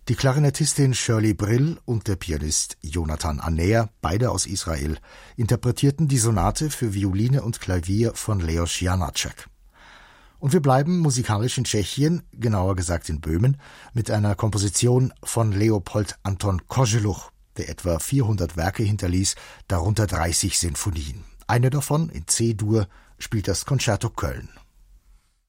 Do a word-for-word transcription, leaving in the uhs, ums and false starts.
Die Klarinettistin Shirley Brill und der Pianist Jonathan Aner, beide aus Israel, interpretierten die Sonate für Violine und Klavier von Leos Janáček. Und wir bleiben musikalisch in Tschechien, genauer gesagt in Böhmen, mit einer Komposition von Leopold Anton Koželuch, der etwa vierhundert Werke hinterließ, darunter dreißig Sinfonien. Eine davon, in C-Dur, spielt das Concerto Köln.